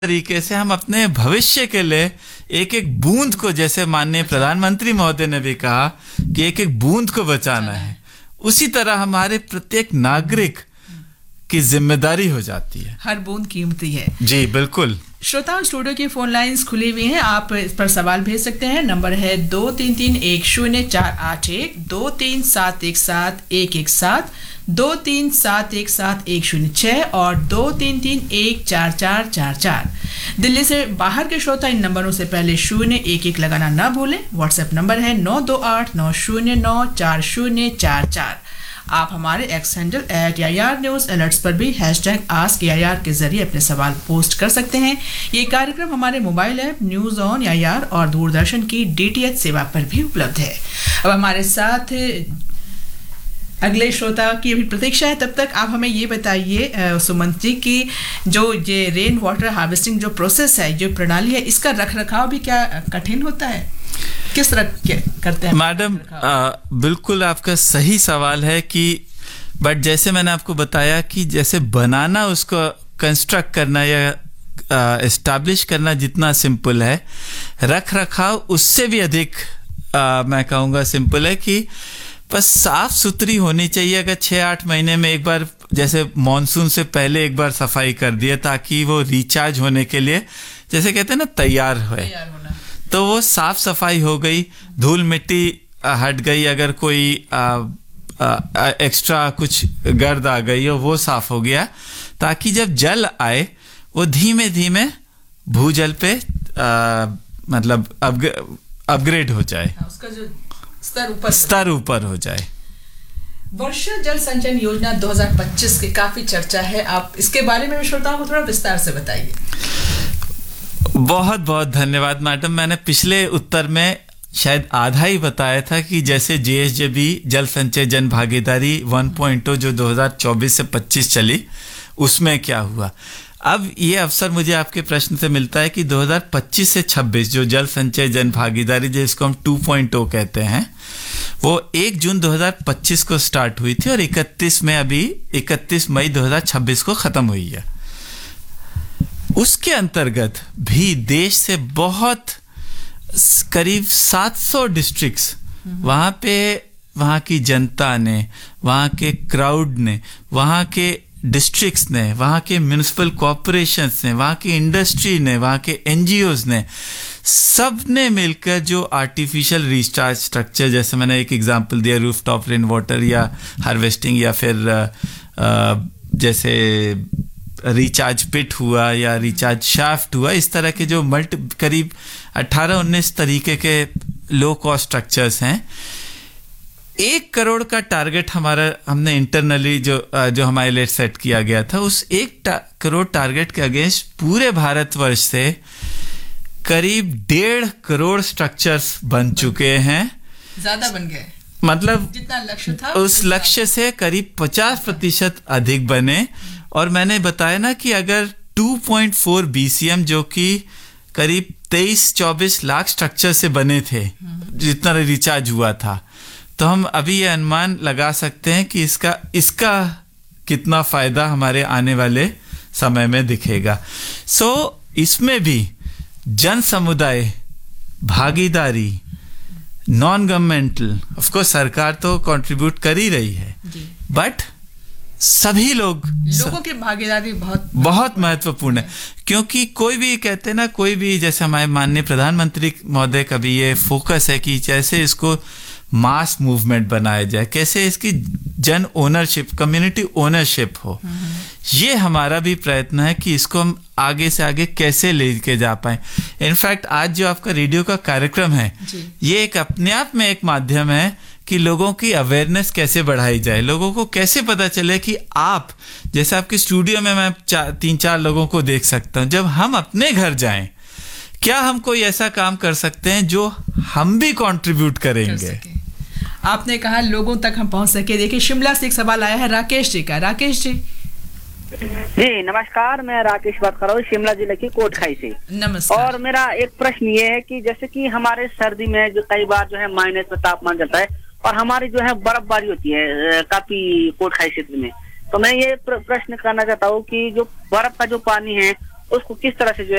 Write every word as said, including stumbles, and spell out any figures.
तरीके से हम अपने भविष्य के लिए एक एक बूंद को, जैसे माननीय प्रधानमंत्री महोदय ने भी कहा कि एक एक बूंद को बचाना है, उसी तरह हमारे प्रत्येक नागरिक की जिम्मेदारी हो जाती है। हर बूंद कीमती है। जी बिल्कुल। श्रोताओं, स्टूडियो की फोन लाइंस खुली हुई हैं, आप इस पर सवाल भेज सकते हैं। नंबर है दो तीन तीन एक शून्य चार आठ एक, दो तीन सात एक सात एक एक सात, दो तीन सात एक सात एक शून्य छः और दो तीन तीन एक चार चार चार चार। दिल्ली से बाहर के श्रोता इन नंबरों से पहले शून्य एक एक लगाना ना भूलें। व्हाट्सएप नंबर है नौ दो आठ नौ शून्य नौ चार शून्य चार चार। आप हमारे x handle at A I R news alerts पर भी hashtag ask A I R के जरिए अपने सवाल पोस्ट कर सकते हैं। ये कार्यक्रम हमारे mobile app news on A I R और दूरदर्शन की डी टी एच सेवा पर भी उपलब्ध है। अब हमारे साथ अगले श्रोता की अभी प्रतीक्षा है, तब तक आप हमें ये बताइए सुमंत जी की जो ये रेन वाटर हार्वेस्टिंग जो प्रोसेस है, जो प्रणाली है, इसका रख रखाव भी क्या कठिन होता है? किस तरह करते हैं मैडम? बिल्कुल आपका सही सवाल है कि बट जैसे मैंने आपको बताया कि जैसे बनाना, उसको कंस्ट्रक्ट करना या एस्टैब्लिश करना जितना सिंपल है, रख रखाव उससे भी अधिक आ, मैं कहूँगा सिंपल है कि बस साफ सुथरी होनी चाहिए। अगर छः आठ महीने में एक बार, जैसे मॉनसून से पहले एक बार सफाई कर दिए ताकि वो रिचार्ज होने के लिए, जैसे कहते हैं ना, तैयार हो, तो वो साफ सफाई हो गई, धूल मिट्टी हट गई, अगर कोई आ, आ, एक्स्ट्रा कुछ गर्द आ गई हो वो साफ हो गया, ताकि जब जल आए वो धीमे धीमे भूजल पे आ, मतलब अपग्रेड हो जाए, उसका जो स्तर ऊपर स्तर ऊपर हो जाए। वर्षा जल संचयन योजना दो हज़ार पच्चीस की काफी चर्चा है, आप इसके बारे में श्रोताओं को थोड़ा विस्तार से बताइए। बहुत बहुत धन्यवाद मैडम। मैंने पिछले उत्तर में शायद आधा ही बताया था कि जैसे जे एस जे बी जल संचय जन भागीदारी वन पॉइंट ओ जो दो हज़ार चौबीस से पच्चीस चली, उसमें क्या हुआ। अब ये अवसर मुझे आपके प्रश्न से मिलता है कि दो हज़ार पच्चीस से छब्बीस जो जल संचय जन भागीदारी, जिसको हम टू पॉइंट ओ कहते हैं, वो एक जून दो हज़ार पच्चीस को स्टार्ट हुई थी और इकतीस में अभी इकतीस मई दो हज़ार छब्बीस को ख़त्म हुई है। उसके अंतर्गत भी देश से बहुत करीब सात सौ डिस्ट्रिक्ट्स, वहाँ पे वहाँ की जनता ने, वहाँ के क्राउड ने, वहाँ के डिस्ट्रिक्ट्स ने, वहाँ के म्यूनिसिपल कॉरपोरेशंस ने, वहाँ की इंडस्ट्री ने, वहाँ के एन जी ओज़ ने, सब ने मिलकर जो आर्टिफिशियल रिचार्ज स्ट्रक्चर, जैसे मैंने एक एग्जांपल दिया रूफ टॉप रेन वाटर या हार्वेस्टिंग, या फिर आ, आ, जैसे रिचार्ज पिट हुआ या रिचार्ज शाफ्ट हुआ, इस तरह के जो मल्टी करीब अठारह उन्नीस तरीके के लो कॉस्ट स्ट्रक्चर्स हैं। एक करोड़ का टारगेट हमारा हमने इंटरनली जो जो हमारे लिए सेट किया गया था, उस एक टा, करोड़ टारगेट के अगेंस्ट पूरे भारतवर्ष से करीब डेढ़ करोड़ स्ट्रक्चर्स बन चुके हैं। ज्यादा बन गए, मतलब जितना लक्ष्य था उस लक्ष्य से करीब पचास प्रतिशत अधिक बने। और मैंने बताया ना कि अगर two point four B C M जो कि करीब तेईस चौबीस लाख स्ट्रक्चर से बने थे, जितना रिचार्ज हुआ था, तो हम अभी ये अनुमान लगा सकते हैं कि इसका इसका कितना फायदा हमारे आने वाले समय में दिखेगा। सो so, इसमें भी जन समुदाय भागीदारी, नॉन गवर्नमेंटल, ऑफ कोर्स सरकार तो कंट्रीब्यूट कर ही रही है, बट सभी लोग लोगों की भागीदारी बहुत बहुत महत्वपूर्ण है। क्योंकि कोई भी कहते हैं ना, कोई भी, जैसे हमारे माननीय प्रधानमंत्री महोदय का भी ये फोकस है कि जैसे इसको मास मूवमेंट बनाया जाए, कैसे इसकी जन ओनरशिप, कम्युनिटी ओनरशिप हो। ये हमारा भी प्रयत्न है कि इसको हम आगे से आगे कैसे लेके जा पाए। इनफैक्ट आज जो आपका रेडियो का कार्यक्रम है, ये एक अपने आप में एक माध्यम है कि लोगों की अवेयरनेस कैसे बढ़ाई जाए, लोगों को कैसे पता चले कि आप, जैसे आपके स्टूडियो में मैं चार, तीन चार लोगों को देख सकता हूं, जब हम अपने घर जाएं, क्या हम कोई ऐसा काम कर सकते हैं जो हम भी कंट्रीब्यूट करेंगे। कर आपने कहा लोगों तक हम पहुंच सके। देखिए, शिमला से एक सवाल आया है राकेश जी का। राकेश जी जी नमस्कार, मैं राकेश बात कर रहा हूँ शिमला जिले की कोटखाई से। नमस्कार। और मेरा एक प्रश्न ये है कि जैसे कि हमारे सर्दी में जो कई बार जो है माइनस में तापमान चलता है और हमारी जो है बर्फबारी होती है काफी कोटखाई क्षेत्र में, तो मैं ये प्रश्न करना चाहता हूँ कि जो बर्फ का जो पानी है उसको किस तरह से जो